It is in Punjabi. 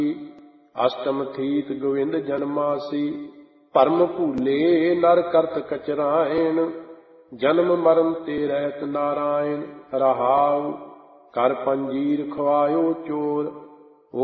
ਅਸ਼ਟਮ ਥੀਤ ਗੋਵਿੰਦ ਜਨਮਾਸੀ। ਭਰਮ ਭੂਲੇ ਨਰ ਕਰਤ ਕਚਰਾਇਣ, ਜਨਮ ਮਰਨ ਤੇ ਰਹਿਤ ਨਾਰਾਇਣ। ਰਹਾਉ ਕਰ ਪੰਜੀਰ ਖਵਾਇਓ ਚੋਰ,